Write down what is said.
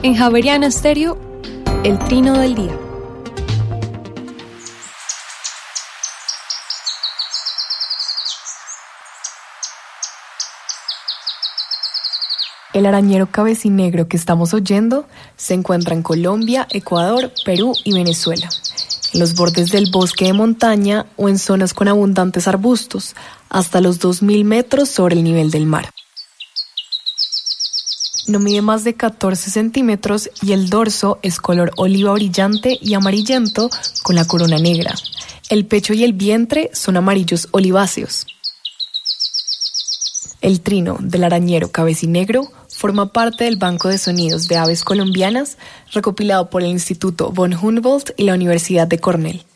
En Javeriana Stereo, el trino del día. El arañero cabecinegro que estamos oyendo se encuentra en Colombia, Ecuador, Perú y Venezuela, en los bordes del bosque de montaña o en zonas con abundantes arbustos, hasta los 2.000 metros sobre el nivel del mar. No mide más de 14 centímetros y el dorso es color oliva brillante y amarillento con la corona negra. El pecho y el vientre son amarillos oliváceos. El trino del arañero cabecinegro forma parte del Banco de Sonidos de Aves Colombianas recopilado por el Instituto von Humboldt y la Universidad de Cornell.